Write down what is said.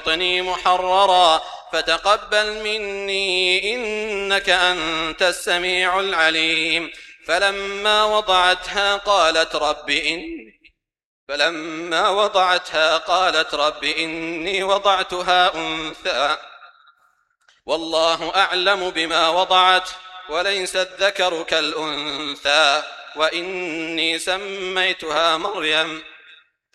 وطني محررا فتقبل مني إنك أنت السميع العليم. فلما وضعتها قالت رب إني وضعتها أنثى والله أعلم بما وضعت وليس الذكر كالأنثى وإني سميتها مريم